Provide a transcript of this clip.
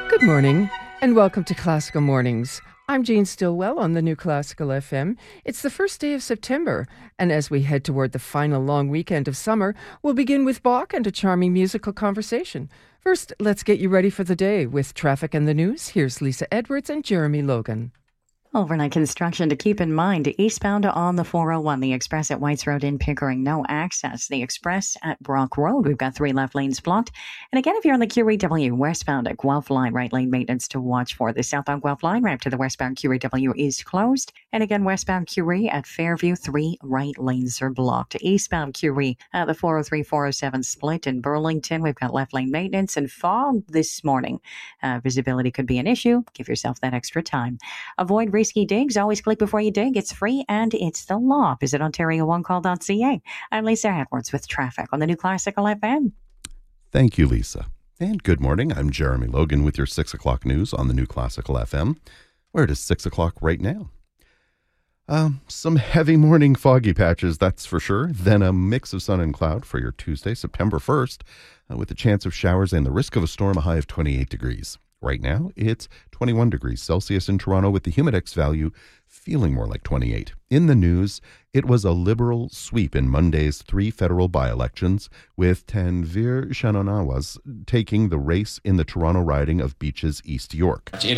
Good morning, and welcome to Classical Mornings. I'm Jane Stillwell on the New Classical FM. It's the first day of September, and as we head toward the final long weekend of summer, we'll begin with Bach and a charming musical conversation. First, let's get you ready for the day. With traffic and the news, here's Lisa Edwards and Jeremy Logan. Overnight construction to keep in mind. Eastbound on the 401, the express at Whites Road in Pickering, no access. The express at Brock Road, we've got 3 left lanes blocked. And again, if you're on the QEW westbound at Guelph Line, right lane maintenance to watch for. The southbound Guelph Line ramp to the westbound QEW is closed. And again, westbound QE at Fairview, 3 right lanes are blocked. Eastbound QE at the 403-407 split in Burlington, we've got left lane maintenance and fog this morning. Visibility could be an issue. Give yourself that extra time. Avoid risky digs. Always click before you dig. It's free and it's the law. Visit OntarioOneCall.ca. I'm Lisa Edwards with traffic on the New Classical FM. Thank you, Lisa. And good morning. I'm Jeremy Logan with your 6 o'clock news on the New Classical FM, where it is 6 o'clock right now. Some heavy morning foggy patches, that's for sure. Then a mix of sun and cloud for your Tuesday, September 1st, with a chance of showers and the risk of a storm, a high of 28 degrees. Right now, it's 21 degrees Celsius in Toronto with the humidex value feeling more like 28. In the news, it was a Liberal sweep in Monday's 3 federal by-elections, with Tanveer Shananawas taking the race in the Toronto riding of Beaches East York.